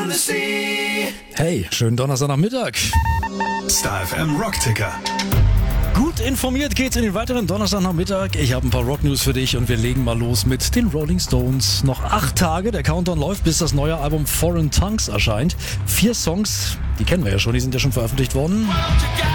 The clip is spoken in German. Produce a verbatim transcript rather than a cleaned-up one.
Hey, schönen Donnerstagnachmittag. Star F M Rockticker. Gut informiert geht's in den weiteren Donnerstagnachmittag. Ich habe ein paar Rock-News für dich und wir legen mal los mit den Rolling Stones. Noch acht Tage, der Countdown läuft, bis das neue Album Foreign Tongues erscheint. Vier Songs, die kennen wir ja schon, die sind ja schon veröffentlicht worden.